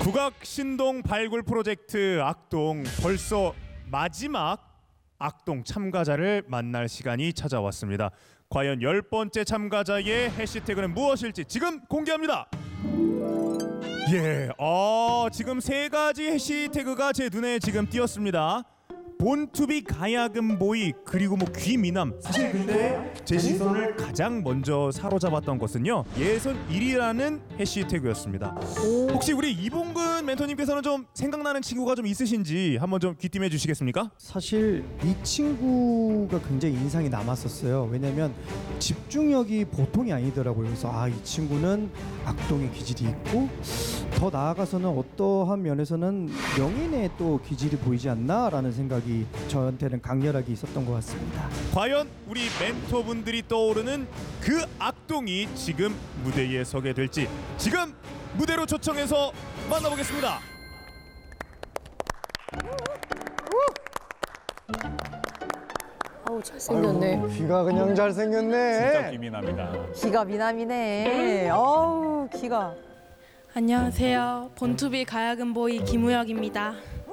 국악 신동 발굴 프로젝트 악동, 벌써 마지막 악동 참가자를 만날 시간이 찾아왔습니다. 과연 10번째 참가자의 해시태그는 무엇일지 지금 공개합니다. 예, 지금 세 가지 해시태그가 제 눈에 지금 띄었습니다. 본투비 가야금보이 그리고 귀미남. 사실 근데 제 시선을 가장 먼저 사로잡았던 것은요, 예선 1위라는 해시태그였습니다. 혹시 우리 이봉근 멘토님께서는 좀 생각나는 친구가 좀 있으신지 한번 좀 귀띔해 주시겠습니까? 사실 이 친구가 굉장히 인상이 남았었어요. 왜냐면 집중력이 보통이 아니더라고요. 그래서 이 친구는 악동의 기질이 있고, 더 나아가서는 어떠한 면에서는 명인의 또 기질이 보이지 않나라는 생각이 저한테는 강렬하게 있었던 것 같습니다. 과연 우리 멘토분들이 떠오르는 그 악동이 지금 무대에 서게 될지 지금 무대로 초청해서 만나보겠습니다. 아우 잘생겼네. 귀가 그냥 잘생겼네. 진짜 기민합니다. 기가 미남이네. 어우 기가. 안녕하세요. 본투비 가야금보이 김우혁입니다.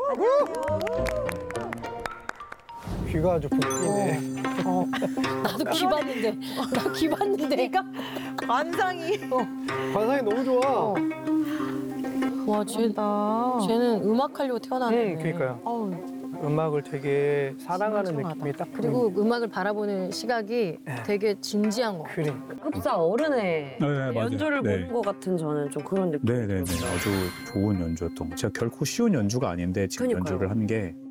귀가 아주 곱기네. 나도 귀 봤는데. 나 귀 봤는데. 관상이. 관상이 너무 좋아. 와 쟤는 음악하려고 태어났네. 그러니까요. 어우, 음악을 되게 사랑하는 신중하다. 느낌이 딱. 그리고 음악을 바라보는 시각이 되게 진지한 거 같아요. 그러니까. 흡사 어른의 맞아요. 연주를 네. 보는 것 같은 저는 좀 그런 느낌. 네네네. 아주 좋은 연주였던 거. 제가 결코 쉬운 연주가 아닌데 지금 그러니까요. 연주를 한 게